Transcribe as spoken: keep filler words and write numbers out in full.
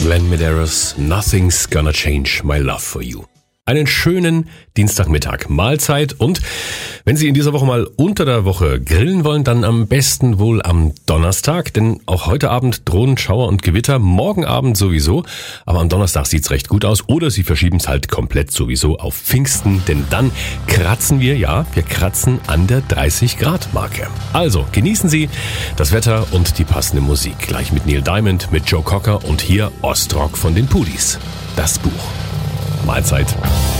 Glenn Medeiros, Nothing's Gonna Change My Love For You. Einen schönen Dienstagmittag, Mahlzeit, und wenn Sie in dieser Woche mal unter der Woche grillen wollen, dann am besten wohl am Donnerstag, denn auch heute Abend drohen Schauer und Gewitter, morgen Abend sowieso, aber am Donnerstag sieht's recht gut aus, oder Sie verschieben es halt komplett sowieso auf Pfingsten, denn dann kratzen wir, ja, wir kratzen an der dreißig Grad Marke. Also genießen Sie das Wetter und die passende Musik, gleich mit Neil Diamond, mit Joe Cocker und hier Ostrock von den Pudis. Das Buch. Mahlzeit.